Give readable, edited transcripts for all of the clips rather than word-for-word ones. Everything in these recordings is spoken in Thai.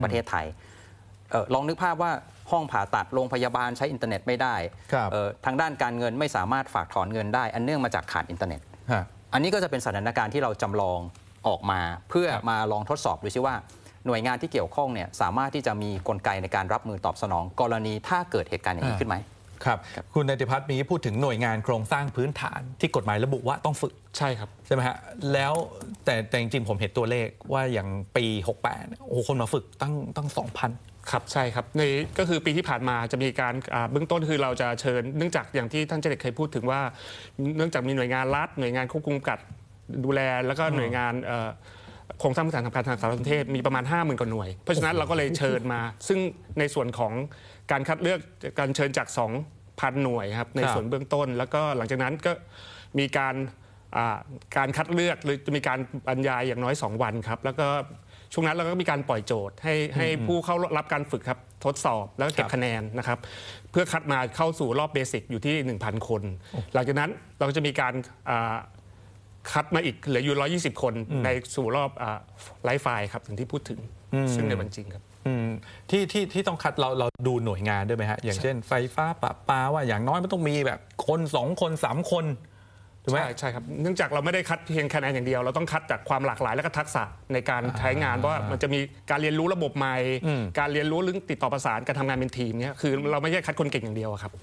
ประเทศไทยลองนึกภาพว่าห้องผ่าตัดโรงพยาบาลใช้อินเทอร์เน็ตไม่ได้ทางด้านการเงินไม่สามารถฝากถอนเงินได้อันเนื่องมาจากขาดอินเทอร์เน็ตอันนี้ก็จะเป็นสถานการณ์ที่เราจำลองออกมาเพื่อมาลองทดสอบดูซิว่าหน่วยงานที่เกี่ยวข้องเนี่ยสามารถที่จะมีกลไกในการรับมือตอบสนองกรณีถ้าเกิดเหตุการณ์อย่างนี้ขึ้นไหมครับคุณนติพัฒน์มีพูดถึงหน่วยงานโครงสร้างพื้นฐานที่กฎหมายระบุว่าต้องฝึกใช่ครับใช่ไหมฮะแล้วแต่จริงๆผมเห็นตัวเลขว่าอย่างปี68โอ้คนมาฝึกตั้ง 2,000 ครับใช่ครับในก็คือปีที่ผ่านมาจะมีการเบื้องต้นคือเราจะเชิญเนื่องจากอย่างที่ท่านเจเด็กเคยพูดถึงว่าเนื่องจากมีหน่วยงานรัฐหน่วยงานควบคุมกัดดูแลแล้วก็หน่วยงานโครงสร้างพื้นฐานทางการทางสารสนเทศมีประมาณ 50,000 กว่าหน่วยเพราะฉะนั้นเราก็เลยเชิญมาซึ่งในส่วนของการคัดเลือกการเชิญจาก 2,000 หน่วยครับในส่วนเบื้องต้นแล้วก็หลังจากนั้นก็มีการคัดเลือกหรือจะมีการบรรยายอย่างน้อย2 วันครับแล้วก็ช่วงนั้นเราก็มีการปล่อยโจทย์ให้ผู้เข้ารับการฝึกครับทดสอบแล้วก็เก็บคะแนนนะครับเพื่อคัดมาเข้าสู่รอบเบสิกอยู่ที่ 1,000 คนหลังจากนั้นเราก็จะมีการคัดมาอีกเหลืออยู่120 คนในสู่รอบไลฟ์ไฟล์ครับถึงที่พูดถึงซึ่งในวันจริงครับที่ต้องคัดเราดูหน่วยงานด้วยไหมฮะอย่างเช่นไฟฟ้าประปาว่าอย่างน้อยมันต้องมีแบบคน2 คน 3 คนถูกไหมใช่ครับเนื่องจากเราไม่ได้คัดเพียงคะแนนอย่างเดียวเราต้องคัดจากความหลากหลายและก็ทักษะในการใช้งานว่ามันจะมีการเรียนรู้ระบบใหม่การเรียนรู้เรื่องติดต่อประสานการทำงานเป็นทีมเนี่ยคือเราไม่ใช่คัดคนเก่งอย่างเดียวครับ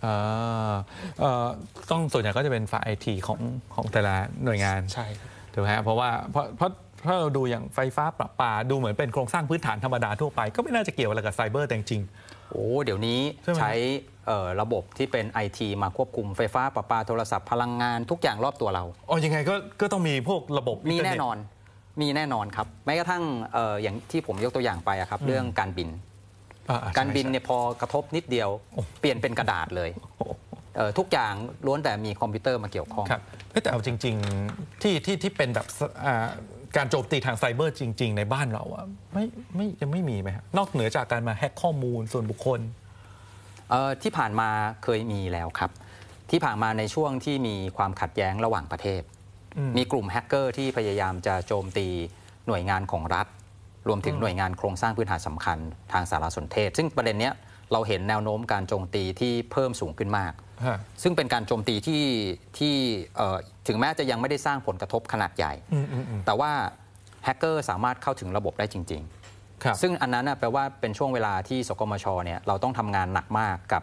ต้องส่วนใหญ่ก็จะเป็นฝ่ายไอทีของแต่ละหน่วยงานใช่ถูกไหมเพราะว่าถ้าเราดูอย่างไฟฟ้าประปาดูเหมือนเป็นโครงสร้างพื้นฐานธรรมดาทั่วไปก็ไม่น่าจะเกี่ยวอะไรกับไซเบอร์แต่จริงเดี๋ยวนี้ใช้ระบบที่เป็น IT มาควบคุมไฟฟ้าประปาโทรศัพท์พลังงานทุกอย่างรอบตัวเรายังไงก็ต้องมีพวกระบบมีแน่นอนครับแม้กระทั่งอย่างที่ผมยกตัวอย่างไปครับเรื่องการบินเนี่ยพอกระทบนิดเดียวเปลี่ยนเป็นกระดาษเลยทุกอย่างล้วนแต่มีคอมพิวเตอร์มาเกี่ยวข้องแต่เอาจริงๆที่เป็นแบบการโจมตีทางไซเบอร์จริงๆในบ้านเรายังไม่มีไหมครับนอกเหนือจากการมาแฮ็กข้อมูลส่วนบุคคลที่ผ่านมาเคยมีแล้วครับที่ผ่านมาในช่วงที่มีความขัดแย้งระหว่างประเทศมีกลุ่มแฮกเกอร์ที่พยายามจะโจมตีหน่วยงานของรัฐรวมถึงหน่วยงานโครงสร้างพื้นฐานสำคัญทางสารสนเทศซึ่งประเด็นนี้เราเห็นแนวโน้มการโจมตีที่เพิ่มสูงขึ้นมากซึ่งเป็นการโจมตีที่ถึงแม้จะยังไม่ได้สร้างผลกระทบขนาดใหญ่แต่ว่าแฮกเกอร์สามารถเข้าถึงระบบได้จริงๆซึ่งอันนั้นแปลว่าเป็นช่วงเวลาที่สกมชเนี่ยเราต้องทำงานหนักมากกับ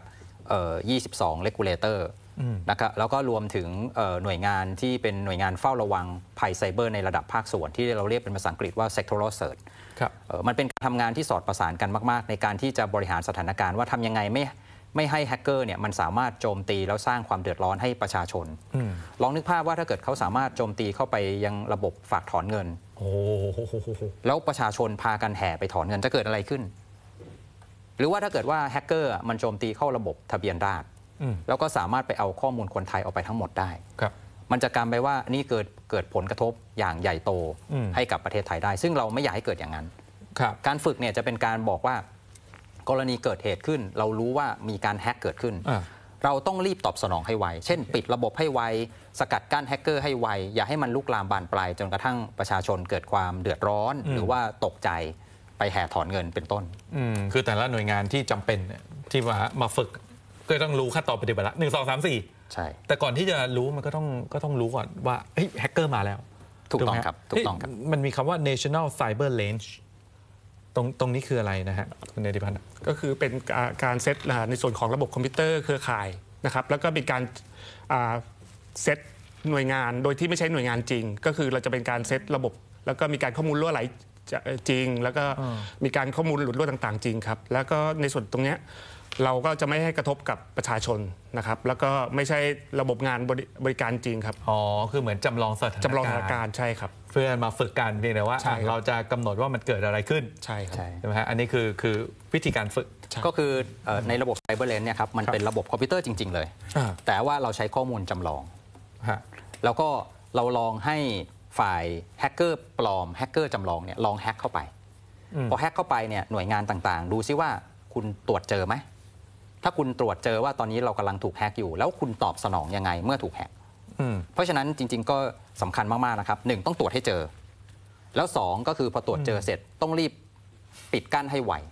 22 regulator นะครับแล้วก็รวมถึงหน่วยงานที่เป็นหน่วยงานเฝ้าระวังภัยไซเบอร์ในระดับภาคส่วนที่เราเรียกเป็นภาษาอังกฤษว่า sectoral search มันเป็นการทำงานที่สอดประสานกันมากๆในการที่จะบริหารสถานการณ์ว่าทำยังไงไม่ให้แฮกเกอร์เนี่ยมันสามารถโจมตีแล้วสร้างความเดือดร้อนให้ประชาชนลองนึกภาพว่าถ้าเกิดเขาสามารถโจมตีเข้าไปยังระบบฝากถอนเงินแล้วประชาชนพากันแห่ไปถอนเงินจะเกิดอะไรขึ้นหรือว่าถ้าเกิดว่าแฮกเกอร์มันโจมตีเข้าระบบทะเบียนราษฎร์แล้วก็สามารถไปเอาข้อมูลคนไทยออกไปทั้งหมดได้มันจะกลายไปว่านี่เกิดผลกระทบอย่างใหญ่โตให้กับประเทศไทยได้ซึ่งเราไม่อยากให้เกิดอย่างนั้นการฝึกเนี่ยจะเป็นการบอกว่ากรณีเกิดเหตุขึ้นเรารู้ว่ามีการแฮกเกิดขึ้นเราต้องรีบตอบสนองให้ไวเช่นปิดระบบให้ไวสกัดกั้นแฮกเกอร์ให้ไวอย่าให้มันลุกลามบานปลายจนกระทั่งประชาชนเกิดความเดือดร้อนหรือว่าตกใจไปแห่ถอนเงินเป็นต้นคือแต่ละหน่วยงานที่จำเป็นที่มาฝึกก็ต้องรู้ขั้นตอนปฏิบัติละ1 2 3 4ใช่แต่ก่อนที่จะรู้มันก็ต้องรู้ก่อนว่าแฮกเกอร์มาแล้วถูกต้องครับมันมีคำว่า National Cyber Rangeตรงนี้คืออะไรนะฮะคุณเนติพัฒน์ก็คือเป็นการเซตในส่วนของระบบคอมพิวเตอร์เครือข่ายนะครับแล้วก็มีการเซตหน่วยงานโดยที่ไม่ใช่หน่วยงานจริงก็คือเราจะเป็นการเซตระบบแล้วก็มีการข้อมูลรั่วไหลจริงแล้วก็มีการข้อมูลหลุดรั่วต่างๆจริงครับแล้วก็ในส่วนตรงนี้เราก็จะไม่ให้กระทบกับประชาชนนะครับแล้วก็ไม่ใช่ระบบงานบริการจริงครับคือเหมือนจำลองสถานการณ์ใช่ครับเพื่อมาฝึกกันเพียงแต่ว่าเราจะกำหนดว่ามันเกิดอะไรขึ้นใช่ครับใช่ไหมฮะอันนี้คือวิธีการฝึกก็คือในระบบไซเบอร์เลนเนี่ยครับมันเป็นระบบคอมพิวเตอร์จริงๆเลยแต่ว่าเราใช้ข้อมูลจำลองแล้วก็เราลองให้ฝ่ายแฮกเกอร์ปลอมแฮกเกอร์จำลองเนี่ยลองแฮกเข้าไปพอแฮกเข้าไปเนี่ยหน่วยงานต่างๆดูซิว่าคุณตรวจเจอไหมถ้าคุณตรวจเจอว่าตอนนี้เรากำลังถูกแฮกอยู่แล้วคุณตอบสนองยังไงเมื่อถูกแฮกเพราะฉะนั้นจริงๆก็สำคัญมากๆนะครับ1ต้องตรวจให้เจอแล้ว2ก็คือพอตรวจเจอเสร็จต้องรีบปิดกั้นให้ไว